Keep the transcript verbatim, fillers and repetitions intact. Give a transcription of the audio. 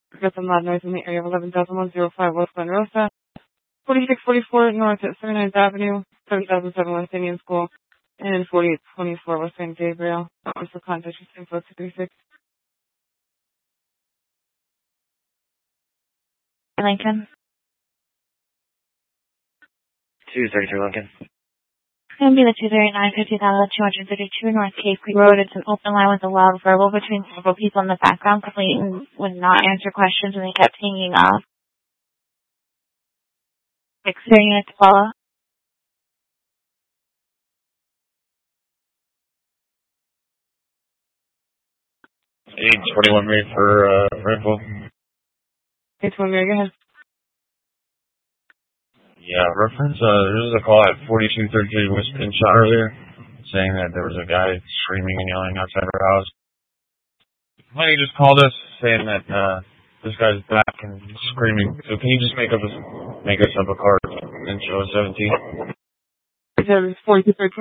Got some loud noise in the area of eleven thousand one hundred five West Glen Rosa, forty-six forty-four North at seventy-ninth Avenue, seven thousand seven West Indian School, and forty-eight twenty-four West San Gabriel. Also contact your info two three six. Lincoln. two thirty-three Lincoln. It's going to be the two thirty-nine, fifty thousand two hundred thirty-two North Cave Creek Road. It's an open line with a loud verbal between several people in the background. Clayton would not answer questions and they kept hanging off. Exter unit to follow. eight twenty-one Mary for uh, Redbull. eight twenty Mary, go ahead. Yeah, reference, uh, there was a call at forty-two thirty-three West Pinshot earlier, saying that there was a guy screaming and yelling outside our house. He just called us saying that, uh, this guy's back and screaming. So can you just make up a, make us up a card and show us seventeen? Is that forty-two thirteen?